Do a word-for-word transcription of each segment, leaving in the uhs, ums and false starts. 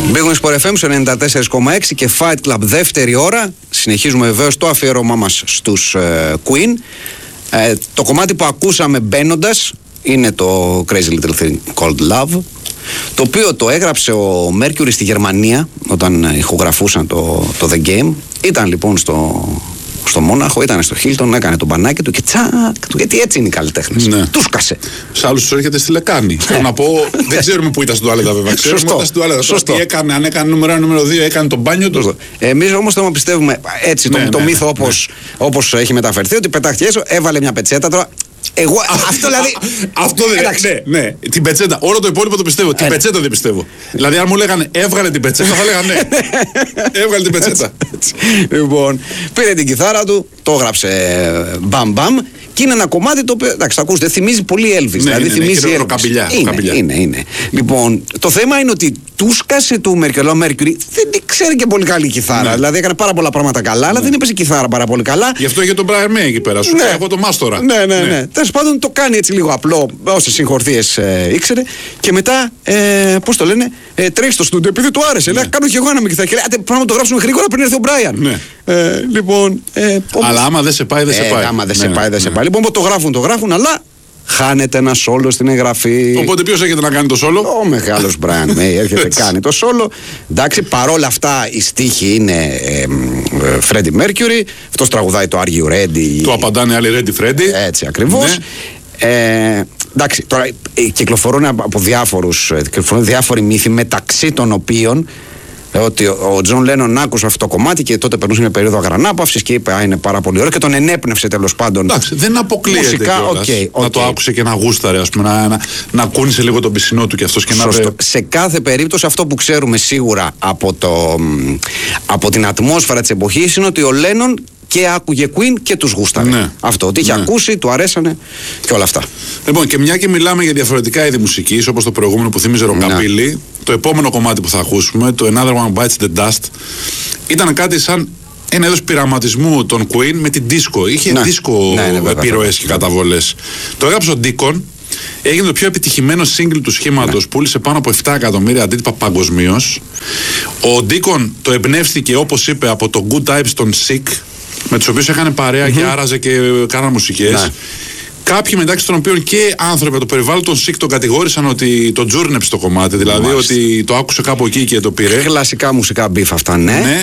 Big Wings Sport εφ εμ στο ενενήντα τέσσερα κόμμα έξι και Fight Club δεύτερη ώρα. Συνεχίζουμε βεβαίως το αφιέρωμά μας στους uh, Queen. Ε, το κομμάτι που ακούσαμε μπαίνοντας είναι το Crazy Little Thing Called Love, το οποίο το έγραψε ο Mercury στη Γερμανία όταν ηχογραφούσαν το, το The Game. Ήταν λοιπόν στο, στο Μόναχο, ήταν στο Hilton, έκανε το μπανάκι του και τσακ του, γιατί έτσι είναι οι καλλιτέχνες. Ναι. Τους σκάσε. Σε άλλους τους έρχεται στη Λεκάνη. Θέλω να πω, δεν ξέρουμε που ήταν στην τουαλέτα βέβαια. Ξέρουμε που ήταν στην τουαλέτα. Σωστό. Τι έκανε, αν έκανε νούμερο ένα, νούμερο δύο, έκανε το μπάνιο του. Εμείς όμως θέλουμε να πιστεύουμε έτσι ναι, το, ναι, το ναι, μύθο ναι, όπως, ναι. όπως έχει μεταφερθεί, ότι πετάχτηκε έξω, έβαλε μια πετσέτα τώρα. Εγώ, αυτό δηλαδή. Αυτό δεν είναι. Ναι, ναι, την πετσέτα. Όλο το υπόλοιπο το πιστεύω. Την πετσέτα δεν πιστεύω. Δηλαδή, αν μου λέγανε έβγαλε την πετσέτα, θα λέγανε ναι. Έβγαλε την πετσέτα. Λοιπόν, πήρε την κιθάρα του, το έγραψε μπαμ μπαμ. Και είναι ένα κομμάτι το οποίο, εντάξει, θα ακούσετε, θυμίζει πολύ Elvis. Ναι, δηλαδή ναι, θυμίζει ναι, Elvis. Είναι, είναι, είναι. Λοιπόν, το θέμα είναι ότι του σκάσε του Mercury. Ο Mercury δεν ξέρει και πολύ καλή κιθάρα. Ναι. Δηλαδή έκανε πάρα πολλά πράγματα καλά, αλλά ναι. δεν έπαιζε κιθάρα πάρα πολύ καλά. Γι' αυτό είχε τον Brian May εκεί πέρα. Σου ναι. από το μάστορα. Ναι, ναι, ναι. ναι. Τέλος πάντων το κάνει έτσι λίγο απλό, όσες συγχορθίες ε, ήξερε. Και μετά, ε, πώς το λένε, ε, τρέχει στο στούντιο επειδή του άρεσε. Ναι. Λέει, κάνω κι εγώ ένα με κιθάρα. Και λέει, πρέπει να το γράψουμε γρήγορα πριν έρθει ο Brian. Ναι. Ε, λοιπόν, ε, αλλά άμα δεν σε πάει, δεν σε πάει. Ε, άμα δεν σε πάει, δεν σε πάει. Λοιπόν, το γράφουν, το γράφουν, αλλά χάνεται ένα σόλο στην εγγραφή. Οπότε ποιος έρχεται να κάνει το σόλο? Ο μεγάλος Brian May έρχεται κάνει το σόλο. Εντάξει, παρόλα αυτά η στίχη είναι ε, ε, Freddie Mercury. Αυτός τραγουδάει το Are You Ready. Του απαντάνε άλλοι Ready Freddie. Έτσι ακριβώς. Ναι. Ε, εντάξει, τώρα κυκλοφορούν από διάφορους, κυκλοφορούν διάφοροι μύθοι, μεταξύ των οποίων ότι ο Τζον Λένον άκουσε αυτό το κομμάτι και τότε περνούσε μια περίοδο αγρανάπαυσης και είπε: Α, είναι πάρα πολύ ωραίο, και τον ενέπνευσε τέλος πάντων. Εντάξει, δεν αποκλείεται. Μουσικά, okay, okay. Να το άκουσε και να γούσταρε, ας πούμε, να, να, να κούνησε λίγο τον πισινό του κι αυτός και Σωστό. να βρε... Σε κάθε περίπτωση, αυτό που ξέρουμε σίγουρα από, το, από την ατμόσφαιρα της εποχής είναι ότι ο Λένον και άκουγε Queen και τους γούσταρε. Ναι. Αυτό, ότι είχε ναι. ακούσει, του αρέσανε και όλα αυτά. Λοιπόν, και μια και μιλάμε για διαφορετικά είδη μουσικής, όπως το προηγούμενο που θύμιζε ροκαμπίλι, ναι. το επόμενο κομμάτι που θα ακούσουμε, το Another One Bites the Dust, ήταν κάτι σαν ένα είδος πειραματισμού των Queen με την disco. Είχε ναι. disco ναι, ναι, επιρροές και καταβολές. Το έγραψε ο Deacon. Έγινε το πιο επιτυχημένο single του σχήματος, ναι. πούλησε πάνω από επτά εκατομμύρια αντίτυπα παγκοσμίως. Ο Deacon το εμπνεύστηκε, όπως είπε, από το Good Types των Sick, με τους οποίους έκανε παρέα mm-hmm. και άραζε και κάνανε μουσικές. Ναι. Κάποιοι μεταξύ των οποίων και άνθρωποι από το περιβάλλον των Sick τον κατηγόρησαν ότι τον τζούρνεψε το κομμάτι, δηλαδή Μάλιστα. ότι το άκουσε κάπου εκεί και το πήρε. Κλασικά μουσικά μπιφ αυτά, ναι. ναι.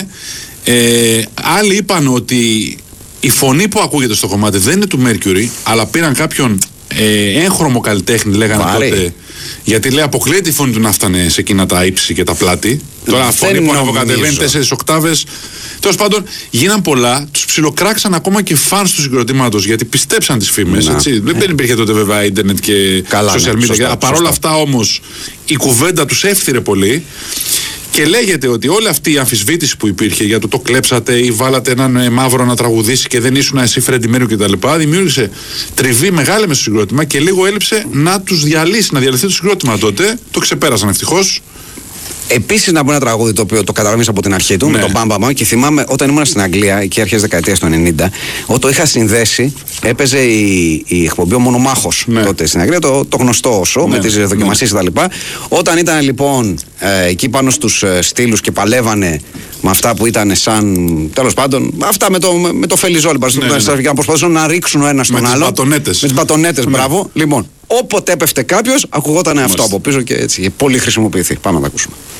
Ε, άλλοι είπαν ότι η φωνή που ακούγεται στο κομμάτι δεν είναι του Mercury, αλλά πήραν κάποιον ε, έγχρωμο καλλιτέχνη, λέγανε Βάρη. τότε. Γιατί λέει αποκλείεται η φωνή του να φτάνε σε εκείνα τα ύψη και τα πλάτη. Τώρα η φωνή που ανεβοκατεβαίνει τέσσερις οκτάβες. Τέλος πάντων, γίναν πολλά, τους ψιλοκράξαν ακόμα και φανς του συγκροτήματος, γιατί πιστέψαν τις φήμες. Έτσι. Δεν, δεν υπήρχε τότε βέβαια ίντερνετ και Καλά, social media. Ναι, Παρ' όλα αυτά όμως η κουβέντα τους έφθυρε πολύ. Και λέγεται ότι όλη αυτή η αμφισβήτηση που υπήρχε για το το κλέψατε ή βάλατε έναν ε, μαύρο να τραγουδήσει και δεν ήσουν εσύ Freddie Mercury κτλ. Δημιούργησε τριβή μεγάλη μες στο συγκρότημα και λίγο έλειψε να τους διαλύσει, να διαλυθεί το συγκρότημα τότε. Το ξεπέρασαν ευτυχώς. Επίσης, να πω ένα τραγούδι το οποίο το καταλαβαίνεις από την αρχή του, ναι. με τον Bam Bam Bam, και θυμάμαι όταν ήμουν στην Αγγλία, εκεί αρχές δεκαετίας του ενενήντα, όταν το είχα συνδέσει, έπαιζε η, η εκπομπή ο Μονομάχος ναι. τότε στην Αγγλία, το, το γνωστό όσο, ναι. με τις δοκιμασίες ναι. κτλ. Όταν ήταν λοιπόν ε, εκεί πάνω στους ε, στήλους και παλεύανε με αυτά που ήταν σαν, τέλος πάντων, αυτά με το, με, με το φελιζόλι, ναι, ναι, ναι. να προσπαθούσαν να ρίξουν ο ένας τον άλλο. Με τις μπατονέτες, ναι. μπράβο. Λοιπόν, όποτε έπεφτε κάποιος, ακουγόταν αυτό από πίσω και έτσι. Πολύ χρησιμοποιηθεί. Πάμε να τα ακούσουμε.